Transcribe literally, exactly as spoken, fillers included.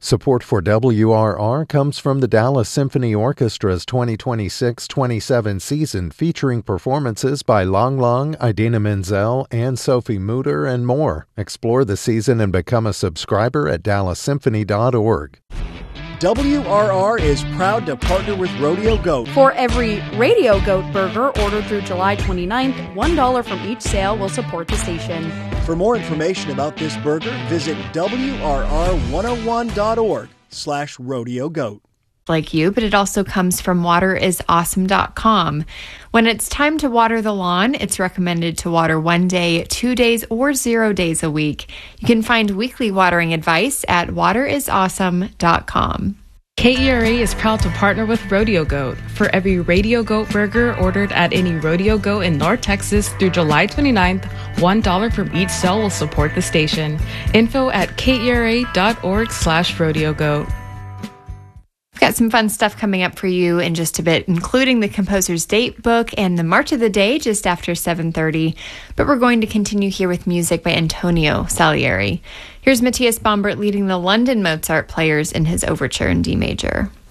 Support for W R R comes from the Dallas Symphony Orchestra's twenty twenty-six twenty-seven season, featuring performances by Lang Lang, Idina Menzel, and Sophie Mutter, and more. Explore the season and become a subscriber at dallas symphony dot org. W R R is proud to partner with Rodeo Goat. For every Radio Goat burger ordered through July twenty-ninth, one dollar from each sale will support the station. For more information about this burger, visit W R R one oh one dot org slash rodeo goat. Like you, but it also comes from water is awesome dot com. When it's time to water the lawn, it's recommended to water one day, two days, or zero days a week. You can find weekly watering advice at water is awesome dot com. K E R A is proud to partner with Rodeo Goat. For every Radio Goat burger ordered at any Rodeo Goat in North Texas through July twenty-ninth, one dollar from each sale will support the station. Info at K E R A dot org slash rodeo goat. We've got some fun stuff coming up for you in just a bit, including the composer's date book and the March of the Day just after seven thirty. But we're going to continue here with music by Antonio Salieri. Here's Matthias Bombert leading the London Mozart Players in his overture in D major.